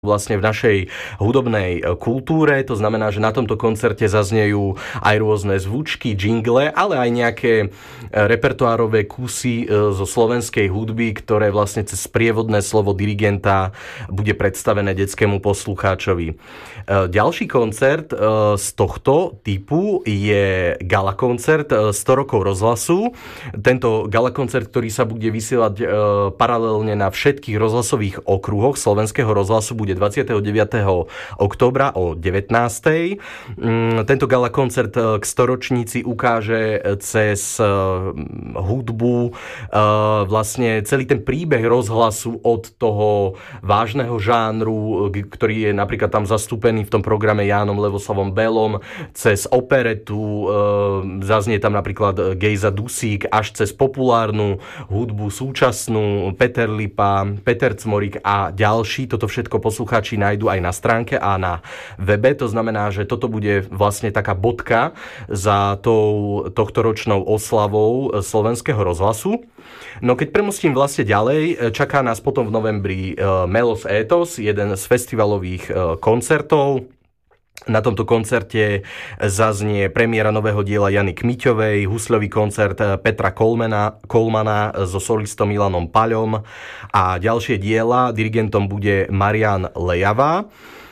vlastne v našej hudobnej kultúre. To znamená, že na tomto koncerte zaznejú aj rôzne zvučky, jingle, ale aj nejaké repertoárové kusy zo slovenskej hudby, ktoré vlastne cez sprievodné slovo dirigenta bude predstavené detskému poslucháčovi. Ďalší koncert z tohto typu je gala koncert 100 rokov rozhlasu. Tento gala koncert, ktorý sa bude vysielať paralelne na všetkých rozhlasových okruhoch slovenského rozhlasu, bude 29. októbra o 19. Tento gala koncert k storočníci ukáže cez hudbu vlastne celý ten príbeh rozhlasu od toho vážneho žánru, ktorý je napríklad tam zastúpený v tom programe Jánom Levoslavom Bellom, cez operetu, zaznie tam napríklad Gejza Dusík, až cez populárnu hudbu súčasnú, Peter Lipa, Peter Cmorík a ďalší. Toto všetko poslucháči nájdu aj na stránke a na webe. To znamená, že toto bude vlastne taká bodka za tou tohtoročnou oslavou slovenského rozhlasu. No keď premostím vlastne ďalej, čaká nás potom v novembri Melos Ethos, jeden z festivalových koncertov. Na tomto koncerte zaznie premiéra nového diela Jany Kmiťovej, husľový koncert Petra Kolmana so solistom Milanom Paľom a ďalšie diela. Dirigentom bude Marian Lejava.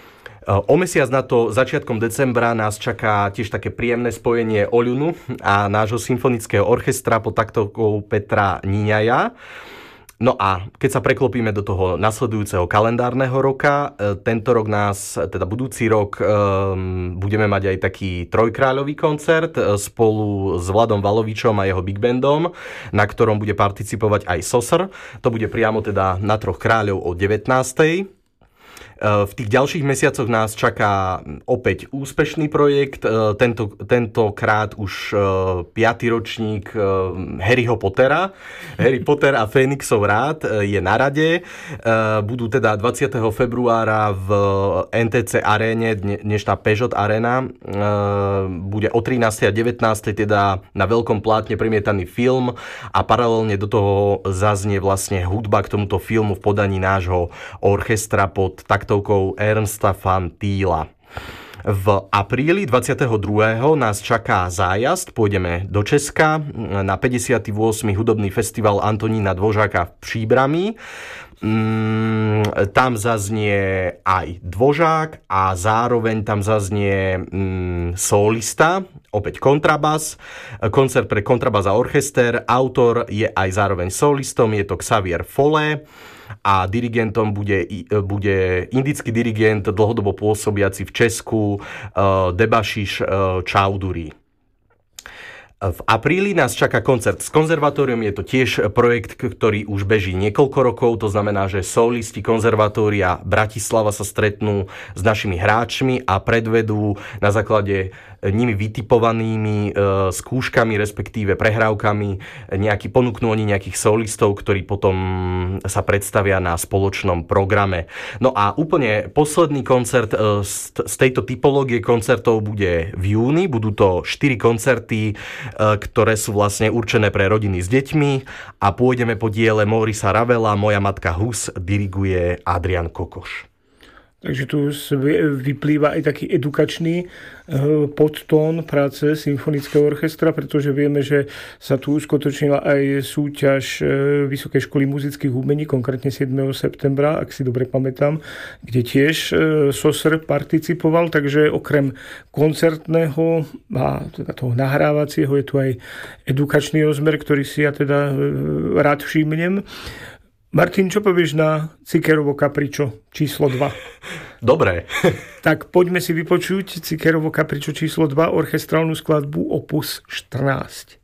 O mesiac na to, začiatkom decembra, nás čaká tiež také príjemné spojenie Oľunu a nášho symfonického orchestra pod taktovkou Petra Níňaja. No a keď sa preklopíme do toho nasledujúceho kalendárneho roka, tento rok teda budúci rok, budeme mať aj taký trojkráľový koncert spolu s Vladom Valovičom a jeho big bandom, na ktorom bude participovať aj SOSR. To bude priamo teda na Troch kráľov o 19. V tých ďalších mesiacoch nás čaká opäť úspešný projekt, tentokrát už 5. ročník Harryho Pottera. Harry Potter a Fénixov rád je na rade. Budú teda 20. februára v NTC aréne, dnešná Peugeot arena. Bude o 13. a 19. teda na veľkom plátne premietaný film a paralelne do toho zaznie vlastne hudba k tomuto filmu v podaní nášho orchestra pod taktovkou Ernsta van Thiela. V apríli 22. nás čaká zájazd, pôjdeme do Česka na 58. hudobný festival Antonína Dvořáka v Příbrami. Tam zaznie aj Dvořák a zároveň tam zaznie solista, opäť kontrabas, koncert pre kontrabas a orchester. Autor je aj zároveň solistom, je to Xavier Folle a dirigentom bude indický dirigent dlhodobo pôsobiaci v Česku Debašiš Čauduri. V apríli nás čaká koncert s konzervatóriom, je to tiež projekt, ktorý už beží niekoľko rokov, to znamená, že solisti konzervatória Bratislava sa stretnú s našimi hráčmi a predvedú na základe nimi vytipovanými skúškami, respektíve prehrávkami, ponúknú oni nejakých solistov, ktorí potom sa predstavia na spoločnom programe. No a úplne posledný koncert z tejto typológie koncertov bude v júni, budú to 4 koncerty, ktoré sú vlastne určené pre rodiny s deťmi a pôjdeme po diele Maurica Ravela, Moja matka Hus diriguje Adrian Kokoš. Takže tu vyplýva aj taký edukačný podtón práce symfonického orchestra, pretože vieme, že sa tu uskutočnila aj súťaž Vysokej školy muzických umení, konkrétne 7. septembra, ak si dobre pamätám, kde tiež SOSR participoval, takže okrem koncertného a teda toho nahrávacieho je tu aj edukačný rozmer, ktorý si ja teda rád všimnem. Martin, čo povieš na Cikerovo Capriccio číslo 2? Dobre. Tak poďme si vypočuť Cikerovo Capriccio číslo 2, orchestrálnu skladbu opus 14.